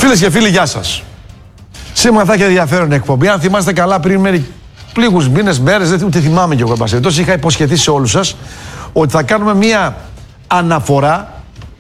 Φίλες και φίλοι, γεια σας. Σήμερα θα έχει ενδιαφέρον εκπομπή. Αν θυμάστε καλά, πριν λίγους μήνες, μέρες, δεν ούτε θυμάμαι κι εγώ, τόσο είχα υποσχεθεί σε όλους σας ότι θα κάνουμε μία αναφορά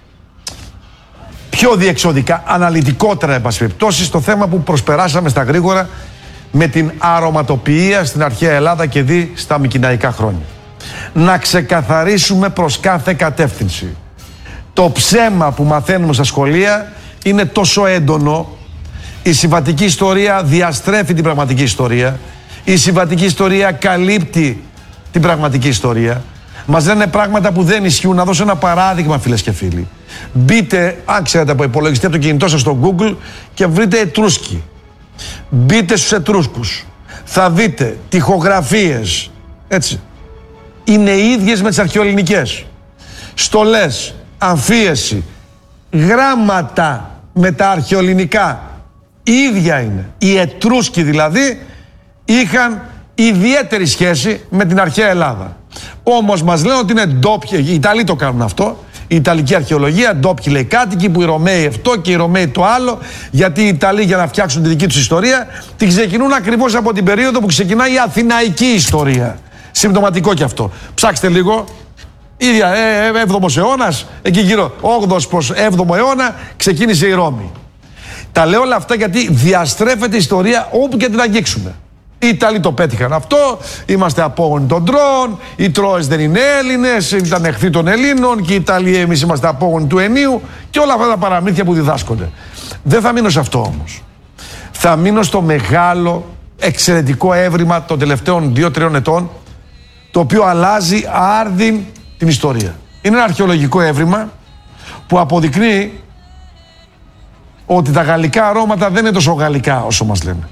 πιο διεξοδικά, αναλυτικότερα, εν πάση περιπτώσει, στο θέμα που προσπεράσαμε στα γρήγορα με την αρωματοποιία στην αρχαία Ελλάδα και δι στα μικηναϊκά χρόνια. Να ξεκαθαρίσουμε προς κάθε κατεύθυνση. Το ψέμα που μαθαίνουμε στα σχολεία είναι τόσο έντονο. Η συμβατική ιστορία διαστρέφει την πραγματική ιστορία. Η συμβατική ιστορία καλύπτει την πραγματική ιστορία. Μας λένε πράγματα που δεν ισχύουν. Να δώσω ένα παράδειγμα, φίλες και φίλοι. Μπείτε, αν ξέρετε από υπολογιστή, από το κινητό σας στο Google και βρείτε Ετρούσκοι. Μπείτε στους Ετρούσκους. Θα δείτε τοιχογραφίες, έτσι. Είναι ίδιες με τις αρχαιοελληνικές. Στολές, αμφίεση, γράμματα με τα αρχαιοελληνικά. Ίδια είναι. Οι Ετρούσκοι δηλαδή είχαν ιδιαίτερη σχέση με την αρχαία Ελλάδα. Όμως μας λένε ότι είναι ντόπιοι, οι Ιταλοί το κάνουν αυτό, η Ιταλική αρχαιολογία, ντόπιοι λέει κάτοικοι, που οι Ρωμαίοι αυτό και οι Ρωμαίοι το άλλο, γιατί οι Ιταλοί για να φτιάξουν τη δική τους ιστορία την ξεκινούν ακριβώς από την περίοδο που ξεκινάει η Αθηναϊκή ιστορία. Συμπτωματικό κι αυτό. Ψάξτε λίγο. Ίδια 7ο αιώνας, εκεί γύρω 8ο προς 7ο αιώνα ξεκίνησε η Ρώμη. Τα λέω όλα αυτά γιατί διαστρέφεται η ιστορία όπου και την αγγίξουμε. Οι Ιταλοί το πέτυχαν αυτό, είμαστε απόγονοι των Τρώων, οι Τρώες δεν είναι Έλληνες, ήταν εχθροί των Ελλήνων και οι Ιταλοί εμείς είμαστε απόγονοι του Ενίου και όλα αυτά τα παραμύθια που διδάσκονται. Δεν θα μείνω σε αυτό όμως. Θα μείνω στο μεγάλο, εξαιρετικό έβριμα των τελευταίων 2-3 ετών, το οποίο αλλάζει άρδιν την ιστορία. Είναι ένα αρχαιολογικό έβριμα που αποδεικνύει ότι τα γαλλικά αρώματα δεν είναι τόσο γαλλικά όσο μας λένε.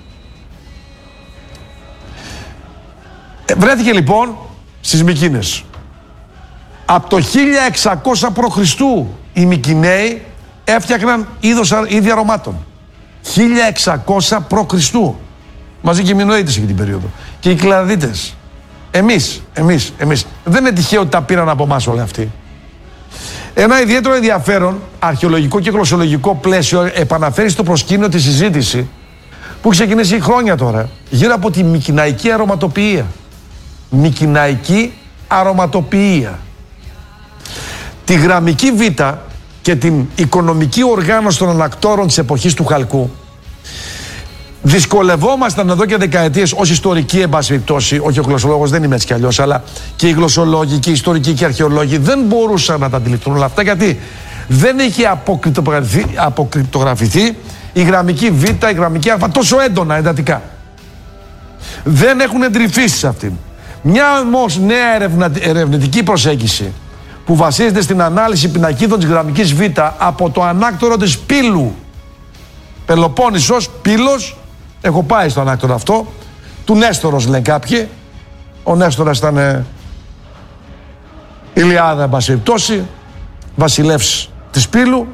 Βρέθηκε λοιπόν στις Μυκήνες. Από το 1600 π.Χ. οι Μικηναίοι έφτιαχναν είδη αρωμάτων. 1600 π.Χ. Μαζί και οι Μινωίτες εκεί την περίοδο. Και οι Κλαδίτες. Εμείς. Δεν είναι τυχαίο ότι τα πήραν από εμάς όλοι αυτοί. Ένα ιδιαίτερο ενδιαφέρον αρχαιολογικό και γλωσσολογικό πλαίσιο επαναφέρει στο προσκήνιο τη συζήτηση που ξεκινήσει χρόνια τώρα γύρω από τη μικηναϊκή αρωματοποιία. Μικηναϊκή αρωματοποιία. Τη γραμμική β και την οικονομική οργάνωση των ανακτόρων της εποχής του Χαλκού δυσκολευόμασταν εδώ και δεκαετίες ως ιστορικοί, εν πάση περιπτώσει, όχι ο γλωσσολόγος, δεν είμαι έτσι κι αλλιώς, αλλά και οι γλωσσολόγοι και οι ιστορικοί και οι αρχαιολόγοι δεν μπορούσαν να τα αντιληφθούν όλα αυτά γιατί δεν είχε αποκρυπτογραφηθεί η γραμμική β, η γραμμική α τόσο έντονα, εντατικά. Δεν έχουν εντρυφήσει σε αυτήν. Μια όμως νέα ερευνητική προσέγγιση που βασίζεται στην ανάλυση πινακίδων της γραμμικής β από το ανάκτορο της Πύλου. Πελοπόννησος, Πύλος, έχω πάει στο ανάκτορο αυτό, του Νέστορος λένε κάποιοι. Ο Νέστορας ήταν Ηλιάδα, εν πάση περιπτώσει, βασιλεύς της Πύλου.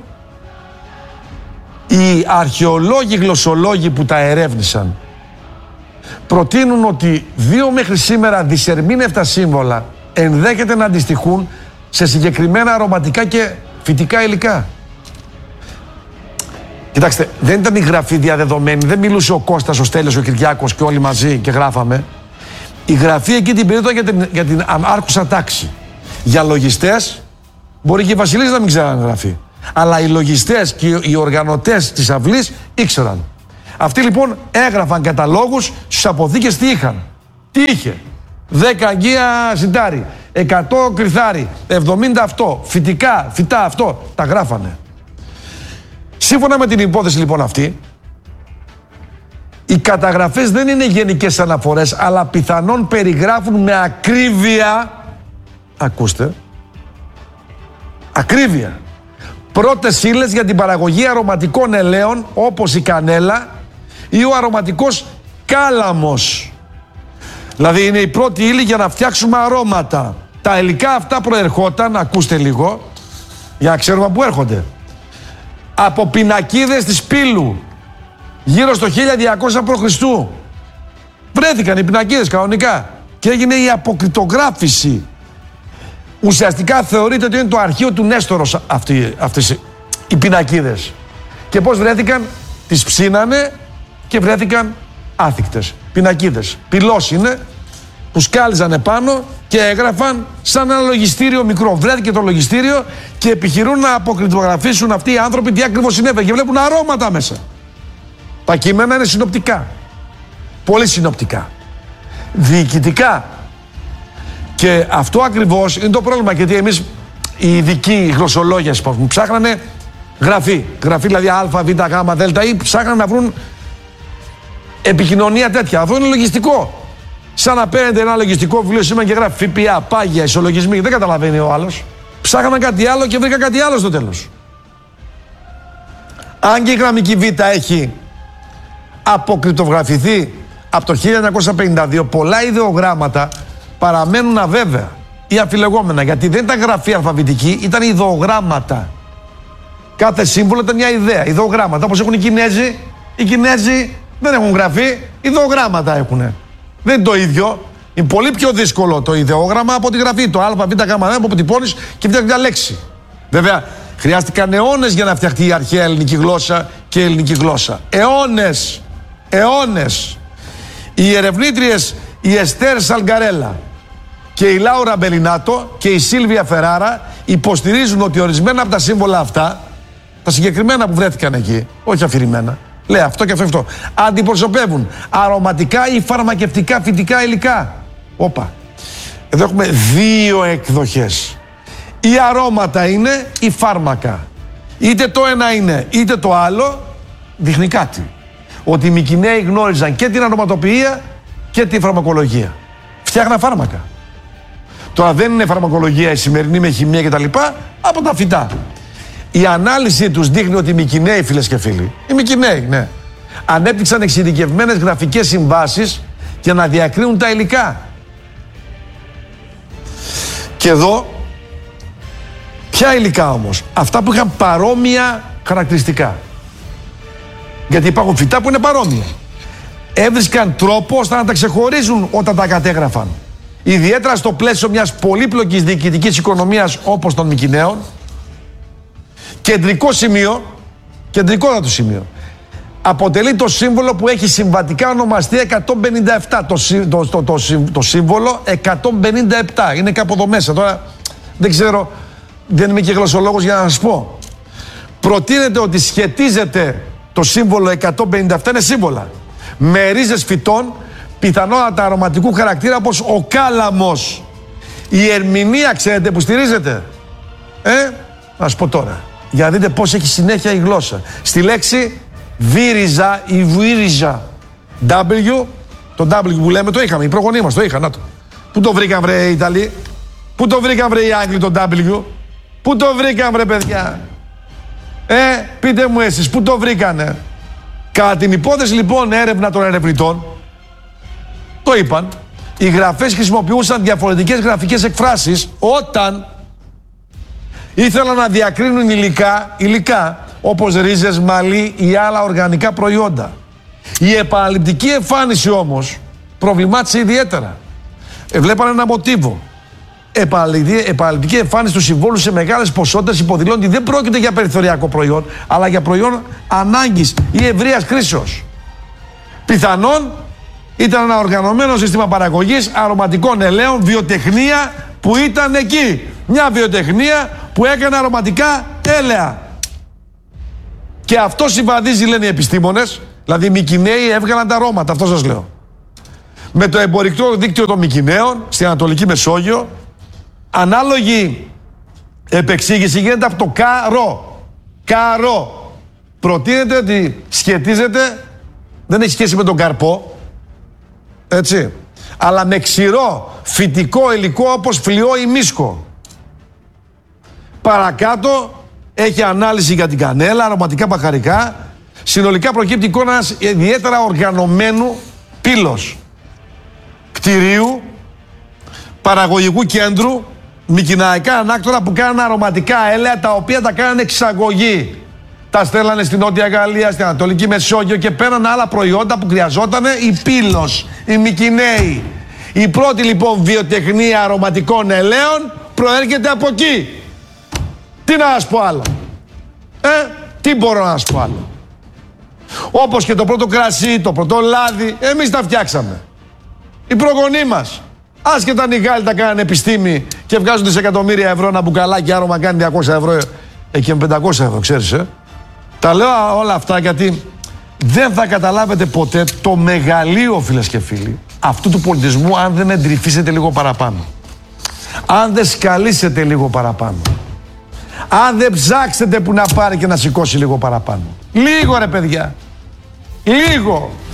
Οι αρχαιολόγοι, γλωσσολόγοι που τα ερεύνησαν προτείνουν ότι 2 μέχρι σήμερα δυσερμήνευτα σύμβολα ενδέχεται να αντιστοιχούν σε συγκεκριμένα αρωματικά και φυτικά υλικά. Κοιτάξτε, δεν ήταν η γραφή διαδεδομένη, δεν μιλούσε ο Κώστας, ο Στέλιος, ο Κυριάκος και όλοι μαζί και γράφαμε. Η γραφή εκεί την περίοδο για την άρχουσα τάξη. Για λογιστές, μπορεί και οι βασιλείς να μην ξέραν γραφή. Αλλά οι λογιστές και οι οργανωτές της αυλής ήξεραν. Αυτοί λοιπόν έγραφαν καταλόγους στους αποθήκες τι είχαν. Τι είχε. 10 αγγεία σιτάρι, 100 κρυθάρι, 70 αυτό, φυτά αυτό. Τα γράφανε. Σύμφωνα με την υπόθεση λοιπόν αυτή, οι καταγραφές δεν είναι γενικές αναφορές, αλλά πιθανόν περιγράφουν με ακρίβεια, ακούστε, ακρίβεια, πρώτες ύλες για την παραγωγή αρωματικών ελαίων όπως η κανέλα ή ο αρωματικός κάλαμος. Δηλαδή είναι η πρώτη ύλη για να φτιάξουμε αρώματα. Τα υλικά αυτά προερχόταν, ακούστε λίγο, για να ξέρουμε πού έρχονται, από πινακίδες της Πύλου γύρω στο 1200 π.Χ. Βρέθηκαν οι πινακίδες κανονικά και έγινε η αποκρυπτογράφηση. Ουσιαστικά θεωρείται ότι είναι το αρχείο του Νέστορος αυτές οι πινακίδες. Και πώς βρέθηκαν? τις ψήνανε και βρέθηκαν άθικτες. Πινακίδες. Πυλός είναι που σκάλιζαν επάνω και έγραφαν σαν ένα λογιστήριο μικρό. Βρέθηκε το λογιστήριο και επιχειρούν να αποκρυπτογραφήσουν αυτοί οι άνθρωποι τι ακριβώς συνέβαινε και βλέπουν αρώματα μέσα. Τα κείμενα είναι συνοπτικά. Πολύ συνοπτικά. Διοικητικά. Και αυτό ακριβώς είναι το πρόβλημα, γιατί εμείς οι ειδικοί γλωσσολόγες που ψάχνανε γραφή. Γραφή δηλαδή α, β, γ, δ ή ψάχνανε να βρουν επικοινωνία τέτοια. Αυτό είναι λογιστικό. Σαν να παίρνετε ένα λογιστικό βιβλίο σήμερα και γράφει ΦΠΑ, πάγια, ισολογισμοί. Δεν καταλαβαίνει ο άλλος. Ψάχναν κάτι άλλο και βρήκα κάτι άλλο στο τέλος. Αν και η γραμμική Β έχει αποκρυπτογραφηθεί από το 1952, πολλά ιδεογράμματα παραμένουν αβέβαια ή αμφιλεγόμενα, γιατί δεν ήταν γραφή αλφαβητική, ήταν ιδεογράμματα. Κάθε σύμβολο ήταν μια ιδέα, ιδεογράμματα. Όπως έχουν οι Κινέζοι. Οι Κινέζοι δεν έχουν γραφή, ιδεογράμματα έχουν. Δεν είναι το ίδιο. Είναι πολύ πιο δύσκολο το ιδεόγραμμα από τη γραφή. Το α, β, γ, που αποτυπώνεις και φτιάχνει μια λέξη. Βέβαια, χρειάστηκαν αιώνες για να φτιαχτεί η αρχαία ελληνική γλώσσα και η ελληνική γλώσσα. Αιώνες. Αιώνες. Οι ερευνήτριες, η Εστέρ Σαλγκαρέλα και η Λάουρα Μπελινάτο και η Σίλβια Φεράρα υποστηρίζουν ότι ορισμένα από τα σύμβολα αυτά, τα συγκεκριμένα που βρέθηκαν εκεί, όχι αφηρημένα, λέει αυτό και αυτό, αντιπροσωπεύουν αρωματικά ή φαρμακευτικά φυτικά υλικά. Όπα. Εδώ έχουμε δύο εκδοχές. Ή αρώματα είναι ή φάρμακα. Είτε το ένα είναι είτε το άλλο, δείχνει κάτι. Ότι οι Μικηναίοι γνώριζαν και την αρωματοποιία και τη φαρμακολογία. Φτιάχνα φάρμακα. Τώρα δεν είναι φαρμακολογία η σημερινή με χημεία κτλ. Από τα φυτά. Η ανάλυση τους δείχνει ότι οι Μικηναίοι, φίλες και φίλοι, οι Μικηναίοι, ναι, ανέπτυξαν εξειδικευμένες γραφικές συμβάσεις για να διακρίνουν τα υλικά. Και εδώ, ποια υλικά όμως? Αυτά που είχαν παρόμοια χαρακτηριστικά. Γιατί υπάρχουν φυτά που είναι παρόμοια. Έβρισκαν τρόπο ώστε να τα ξεχωρίζουν όταν τα κατέγραφαν. Ιδιαίτερα στο πλαίσιο μιας πολύπλοκης διοικητικής οικονομίας όπως των Μικηναίων, κεντρικότατο σημείο, αποτελεί το σύμβολο που έχει συμβατικά ονομαστεί 157. Το σύμβολο 157. Είναι κάπου εδώ μέσα. Τώρα δεν ξέρω, δεν είμαι και γλωσσολόγος για να σας πω. Προτείνεται ότι σχετίζεται το σύμβολο 157, είναι σύμβολα, με ρίζες φυτών, πιθανότατα αρωματικού χαρακτήρα, όπως ο κάλαμος. Η ερμηνεία, ξέρετε που στηρίζεται? Να σας πω τώρα, για να δείτε πώς έχει συνέχεια η γλώσσα. Στη λέξη βύριζα ή βύριζα. W, το W που λέμε το είχαμε, οι προγονείς μας το είχαν. Να το. Πού το βρήκαν βρε οι Ιταλοί? Πού το βρήκαν βρε οι Άγγλοι το W? Πού το βρήκαν βρε παιδιά? Πείτε μου εσείς, πού το βρήκανε? Κατά την υπόθεση λοιπόν έρευνα των ερευνητών, το είπαν, οι γραφές χρησιμοποιούσαν διαφορετικές γραφικές εκφράσεις όταν ήθελαν να διακρίνουν υλικά όπως ρίζες, μαλλί ή άλλα οργανικά προϊόντα. Η επαναληπτική εμφάνιση όμως προβλημάτισε ιδιαίτερα. Βλέπανε ένα μοτίβο. Επαναληπτική εμφάνιση του συμβόλου σε μεγάλες ποσότητες υποδηλώνει ότι δεν πρόκειται για περιθωριακό προϊόν, αλλά για προϊόν ανάγκης ή ευρείας χρήσεως. Πιθανόν ήταν ένα οργανωμένο σύστημα παραγωγής αρωματικών ελαίων, βιοτεχνία που ήταν εκεί. Μια βιοτεχνία που έκανε αρωματικά έλαια. Και αυτό συμβαδίζει, λένε οι επιστήμονες, δηλαδή οι Μικηναίοι έβγαλαν τα αρώματα, αυτό σας λέω, με το εμπορικό δίκτυο των Μικηναίων στην Ανατολική Μεσόγειο. Ανάλογη επεξήγηση γίνεται από το καρό. Προτείνεται ότι σχετίζεται, δεν έχει σχέση με τον καρπό, έτσι, αλλά με ξηρό φυτικό υλικό όπως φλοιό ή μίσκο. Παρακάτω έχει ανάλυση για την κανέλα, αρωματικά μπαχαρικά. Συνολικά προκύπτει εικόνα ένας ιδιαίτερα οργανωμένου πύλος κτηρίου, παραγωγικού κέντρου, μικηναϊκά ανάκτορα που κάνανε αρωματικά έλαια, τα οποία τα κάνανε εξαγωγή. Τα στέλνανε στην Νότια Γαλλία, στην Ανατολική Μεσόγειο και παίρνανε άλλα προϊόντα που χρειαζόταν η πύλος, οι Μικηναίοι. Η πρώτη λοιπόν βιοτεχνία αρωματικών ελαίων προέρχεται από εκεί. Τι να σας πω άλλο? Τι μπορώ να σας πω άλλο? Όπως και το πρώτο κρασί, το πρώτο λάδι, εμείς τα φτιάξαμε. Οι προγονείς μας. Άσχετα αν οι Γάλλοι τα κάνανε επιστήμη και βγάζουν δισεκατομμύρια ευρώ ένα μπουκαλάκι, άρωμα κάνει 200 ευρώ και με 500 ευρώ, ξέρεις, Τα λέω όλα αυτά γιατί δεν θα καταλάβετε ποτέ το μεγαλείο, φίλες και φίλοι, αυτού του πολιτισμού αν δεν εντρυφήσετε λίγο παραπάνω. Αν δεν σκαλίσετε λίγο παραπάνω. Αν δεν ψάξετε που να πάρει και να σηκώσει λίγο παραπάνω. Λίγο ρε παιδιά. Λίγο.